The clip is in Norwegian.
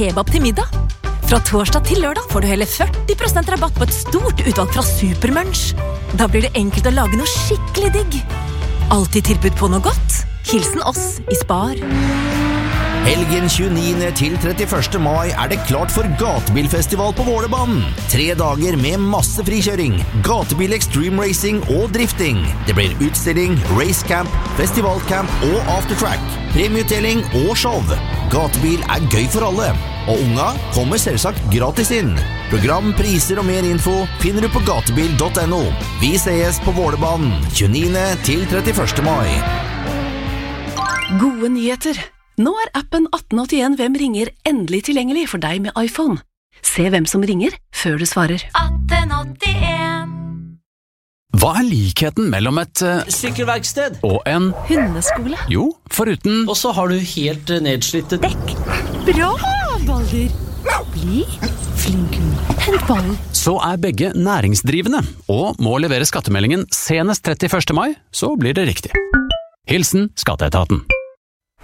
kebab til middag. Fra torsdag til lørdag får du hele 40% rabatt på et stort utvalg fra Supermunch. Da blir det enkelt å lage noe skikkelig digg. Alltid tilbud på noe godt. Hilsen oss i Spar. Helgen 29. til 31. mai det klart for gatebilfestival på Vålerbanen. 3 dager med masse frikjøring, gatebil extreme racing og drifting. Det blir utstilling, racecamp, festivalcamp og aftertrack, premieutdeling og show. Gatebil gøy for alle, og unga kommer selvsagt gratis inn. Program, priser og mer info finner du på gatebil.no. Vi ses på Vålerbanen 29. til 31. mai. Gode nyheter. Nå appen 1881 Hvem ringer endelig tilgjengelig for deg med iPhone. Se hvem som ringer før du svarer. 1881. Hva likheten mellom et sykkelverksted og en Hundeskole. Jo, foruten Og så har du helt nedslitte Dekk. Bra, Balder. Bli flink. Hent ballen. Så begge næringsdrivende og må levere skattemeldingen senest 31. mai, så blir det riktig. Hilsen Skatteetaten.